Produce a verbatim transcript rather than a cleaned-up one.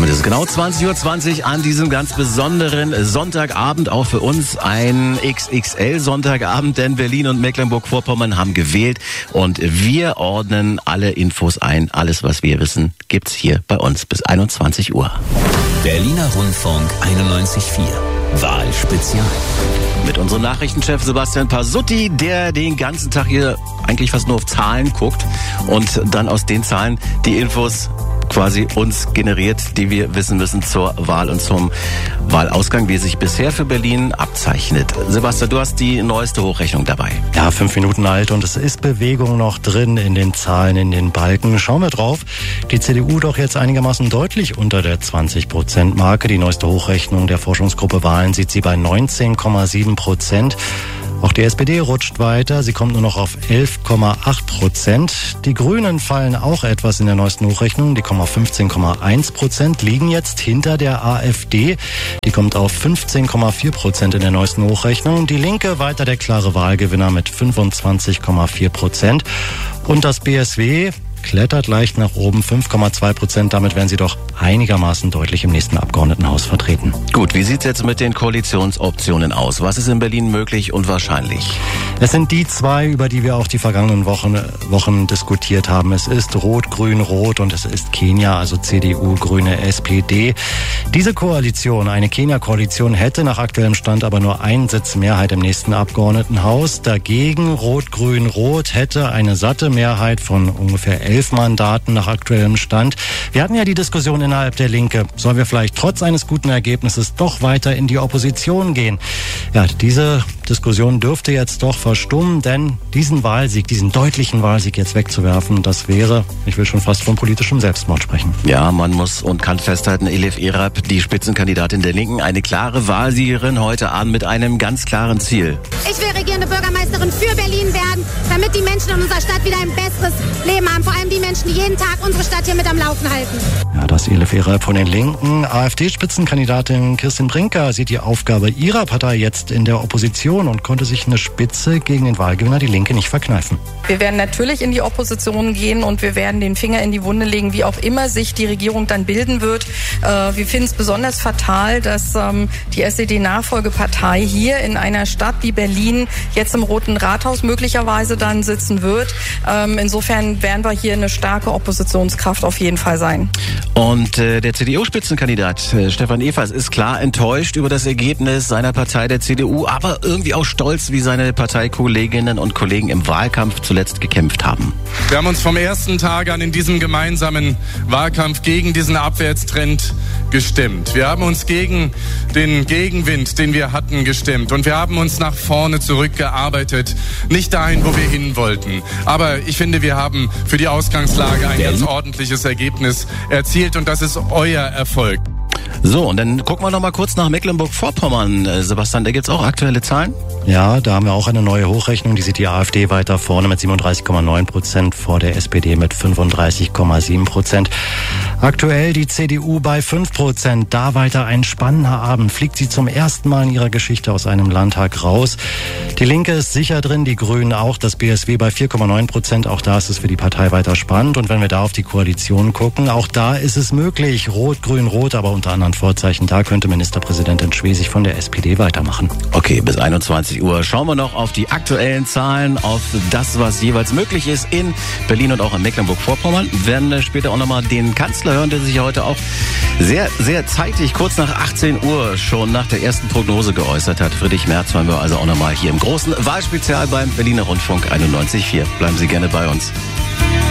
Damit ist es genau zwanzig Uhr zwanzig an diesem ganz besonderen Sonntagabend, auch für uns ein X X L-Sonntagabend, denn Berlin und Mecklenburg-Vorpommern haben gewählt und wir ordnen alle Infos ein. Alles, was wir wissen, gibt's hier bei uns bis einundzwanzig Uhr. Berliner Rundfunk einundneunzig Komma vier. Wahlspezial. Mit unserem Nachrichtenchef Sebastian Pasutti, der den ganzen Tag hier eigentlich fast nur auf Zahlen guckt und dann aus den Zahlen die Infos quasi uns generiert, die wir wissen müssen zur Wahl und zum Wahlausgang, wie es sich bisher für Berlin abzeichnet. Sebastian, du hast die neueste Hochrechnung dabei. Ja, fünf Minuten alt und es ist Bewegung noch drin in den Zahlen, in den Balken. Schauen wir drauf. Die C D U doch jetzt einigermaßen deutlich unter der zwanzig Prozent Marke. Die neueste Hochrechnung der Forschungsgruppe Wahlen sieht sie bei neunzehn Komma sieben Prozent. Auch die S P D rutscht weiter. Sie kommt nur noch auf elf Komma acht Prozent. Die Grünen fallen auch etwas in der neuesten Hochrechnung. Die kommen auf fünfzehn Komma eins Prozent, liegen jetzt hinter der AfD. Die kommt auf fünfzehn Komma vier Prozent in der neuesten Hochrechnung. Die Linke weiter der klare Wahlgewinner mit fünfundzwanzig Komma vier Prozent. Und das B S W klettert leicht nach oben, fünf Komma zwei Prozent. Damit werden sie doch einigermaßen deutlich im nächsten Abgeordnetenhaus vertreten. Gut, wie sieht's jetzt mit den Koalitionsoptionen aus? Was ist in Berlin möglich und wahrscheinlich? Es sind die zwei, über die wir auch die vergangenen Wochen, Wochen diskutiert haben. Es ist Rot, Grün, Rot und es ist Kenia, also C D U, Grüne, S P D. Diese Koalition, eine Kenia-Koalition, hätte nach aktuellem Stand aber nur einen Sitz Mehrheit im nächsten Abgeordnetenhaus. Dagegen Rot, Grün, Rot hätte eine satte Mehrheit von ungefähr elf Mandaten nach aktuellem Stand. Wir hatten ja die Diskussion innerhalb der Linke. Sollen wir vielleicht trotz eines guten Ergebnisses doch weiter in die Opposition gehen? Ja, diese Diskussion dürfte jetzt doch verstummen, denn diesen Wahlsieg, diesen deutlichen Wahlsieg jetzt wegzuwerfen, das wäre, ich will schon fast von politischem Selbstmord sprechen. Ja, man muss und kann festhalten, Elif Erab, die Spitzenkandidatin der Linken, eine klare Wahlsiegerin heute Abend mit einem ganz klaren Ziel. Ich will regierende Bürgermeisterin für Berlin werden, damit die Menschen in unserer Stadt wieder ein besseres Leben haben. Vor allem die Menschen, die jeden Tag unsere Stadt hier mit am Laufen halten. Ja, das Elif Erab von den Linken. AfD-Spitzenkandidatin Kirstin Brinker sieht die Aufgabe ihrer Partei jetzt in der Opposition und konnte sich eine Spitze gegen den Wahlgewinner, die Linke, nicht verkneifen. Wir werden natürlich in die Opposition gehen und wir werden den Finger in die Wunde legen, wie auch immer sich die Regierung dann bilden wird. Äh, wir finden es besonders fatal, dass ähm, die S E D-Nachfolgepartei hier in einer Stadt wie Berlin jetzt im Roten Rathaus möglicherweise dann sitzen wird. Ähm, insofern werden wir hier eine starke Oppositionskraft auf jeden Fall sein. Und äh, der C D U-Spitzenkandidat äh, Stefan Evers ist klar enttäuscht über das Ergebnis seiner Partei, der C D U, aber irgendwie auch stolz, wie seine Parteikolleginnen und Kollegen im Wahlkampf zuletzt gekämpft haben. Wir haben uns vom ersten Tag an in diesem gemeinsamen Wahlkampf gegen diesen Abwärtstrend gestimmt. Wir haben uns gegen den Gegenwind, den wir hatten, gestimmt. Und wir haben uns nach vorne zurückgearbeitet. Nicht dahin, wo wir hin wollten. Aber ich finde, wir haben für die Ausgangslage ein ganz ordentliches Ergebnis erzielt. Und das ist euer Erfolg. So, und dann gucken wir noch mal kurz nach Mecklenburg-Vorpommern. Äh, Sebastian, da gibt's auch aktuelle Zahlen? Ja, da haben wir auch eine neue Hochrechnung. Die sieht die AfD weiter vorne mit siebenunddreißig Komma neun Prozent, vor der S P D mit fünfunddreißig Komma sieben Prozent. Aktuell die C D U bei fünf Prozent. Da weiter ein spannender Abend. Fliegt sie zum ersten Mal in ihrer Geschichte aus einem Landtag raus. Die Linke ist sicher drin, die Grünen auch. Das B S W bei vier Komma neun Prozent. Auch da ist es für die Partei weiter spannend. Und wenn wir da auf die Koalition gucken, auch da ist es möglich. Rot, Grün, Rot, aber unter anderem Vorzeichen. Da könnte Ministerpräsidentin Schwesig von der S P D weitermachen. Okay, bis einundzwanzig Uhr schauen wir noch auf die aktuellen Zahlen, auf das, was jeweils möglich ist in Berlin und auch in Mecklenburg-Vorpommern. Wir werden später auch nochmal den Kanzler hören, der sich heute auch sehr, sehr zeitig, kurz nach achtzehn Uhr schon nach der ersten Prognose geäußert hat. Friedrich Merz hören wir also auch nochmal hier im großen Wahlspezial beim Berliner Rundfunk einundneunzig Komma vier. Bleiben Sie gerne bei uns.